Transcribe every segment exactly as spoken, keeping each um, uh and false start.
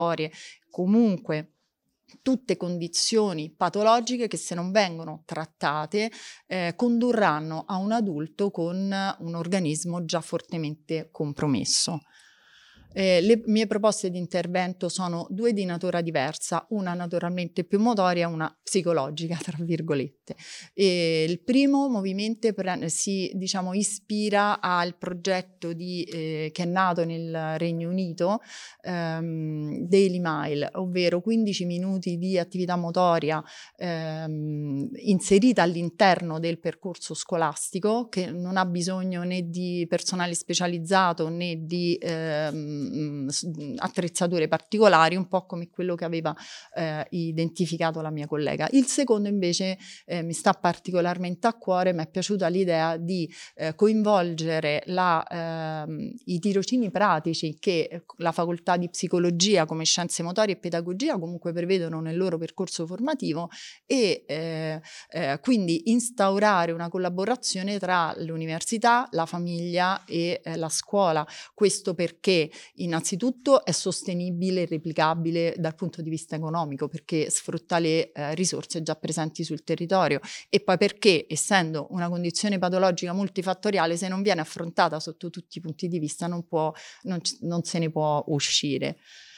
comunque tutte condizioni patologiche che, se non vengono trattate, eh, condurranno a un adulto con un organismo già fortemente compromesso. Eh, le mie proposte di intervento sono due di natura diversa, una naturalmente più motoria, una psicologica, tra virgolette. E il primo movimento pre- si diciamo, ispira al progetto di, eh, che è nato nel Regno Unito, ehm, Daily Mile, ovvero quindici minuti di attività motoria ehm, inserita all'interno del percorso scolastico, che non ha bisogno né di personale specializzato né di ehm, attrezzature particolari, un po' come quello che aveva eh, identificato la mia collega. Il secondo invece eh, mi sta particolarmente a cuore, mi è piaciuta l'idea di eh, coinvolgere la, ehm, i tirocini pratici che la facoltà di psicologia come scienze motorie e pedagogia comunque prevedono nel loro percorso formativo e eh, eh, quindi instaurare una collaborazione tra l'università, la famiglia e eh, la scuola. Questo perché innanzitutto è sostenibile e replicabile dal punto di vista economico, perché sfrutta le eh, risorse già presenti sul territorio, e poi perché, essendo una condizione patologica multifattoriale, se non viene affrontata sotto tutti i punti di vista non, può, non, non se ne può uscire.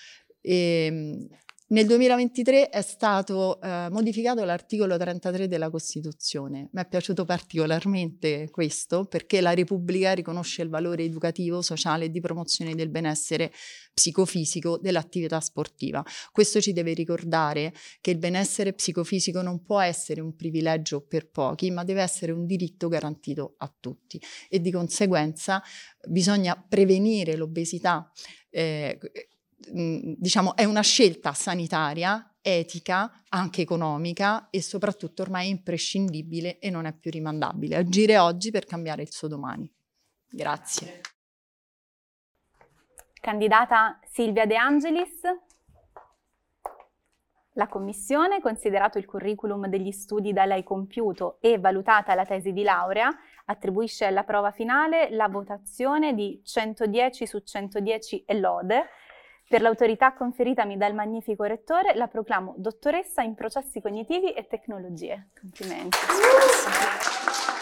E, nel duemilaventitré è stato eh, modificato l'articolo trentatré della Costituzione. Mi è piaciuto particolarmente questo, perché la Repubblica riconosce il valore educativo, sociale e di promozione del benessere psicofisico dell'attività sportiva. Questo ci deve ricordare che il benessere psicofisico non può essere un privilegio per pochi, ma deve essere un diritto garantito a tutti, e di conseguenza bisogna prevenire l'obesità. Eh, diciamo è una scelta sanitaria, etica, anche economica e soprattutto ormai imprescindibile e non è più rimandabile. Agire oggi per cambiare il suo domani. Grazie. Candidata Silvia De Angelis. La Commissione, considerato il curriculum degli studi da lei compiuto e valutata la tesi di laurea, attribuisce alla prova finale la votazione di centodieci su centodieci e lode. Per l'autorità conferitami dal magnifico rettore, la proclamo dottoressa in processi cognitivi e tecnologie. Complimenti.